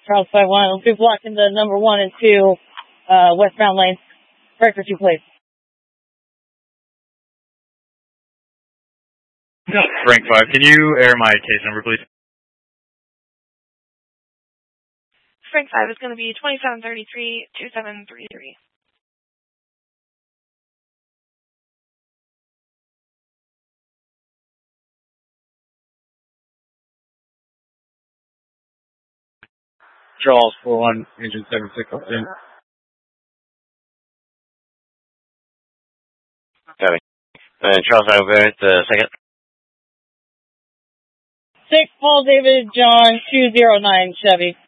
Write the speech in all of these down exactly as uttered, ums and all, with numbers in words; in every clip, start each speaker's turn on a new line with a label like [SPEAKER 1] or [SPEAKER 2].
[SPEAKER 1] Charles five one, we'll be blocking the number one and two uh, westbound lanes. Right for two, please.
[SPEAKER 2] No. Rank five, can you air my case number, please?
[SPEAKER 3] Rank five is going to be twenty-seven thirty-three, two seven three three.
[SPEAKER 2] Charles four one, engine seven six in.
[SPEAKER 4] Copy. And Charles Albert, the second.
[SPEAKER 1] Six, Paul David John, two zero nine Chevy.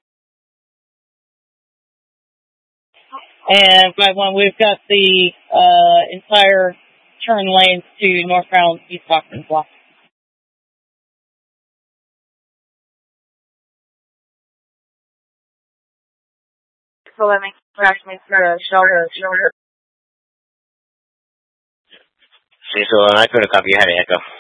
[SPEAKER 1] And five one, we've got the uh, entire turn lanes to northbound East Stockton block.
[SPEAKER 3] So let me crash my shoulder, shoulder.
[SPEAKER 4] Sí, so I couldn't copy. You had an echo.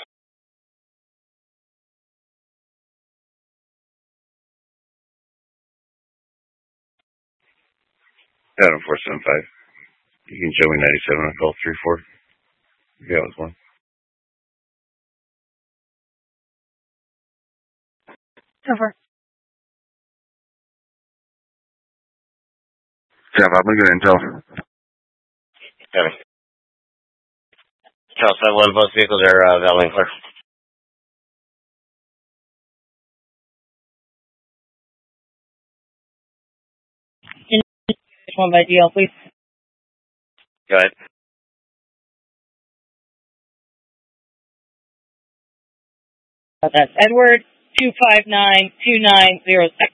[SPEAKER 5] Adam four seven five. You can show me ninety-seven on call three four. Yeah, it was one.
[SPEAKER 3] Over.
[SPEAKER 5] Yeah, I'm good intel.
[SPEAKER 4] Copy. Charles five one, both vehicles are uh, valid and clear.
[SPEAKER 1] One by D L, please.
[SPEAKER 4] Go ahead.
[SPEAKER 1] That's Edward, two five nine two nine zero six.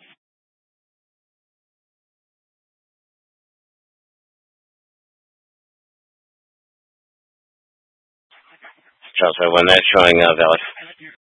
[SPEAKER 4] Charles five one, that's showing uh, valid.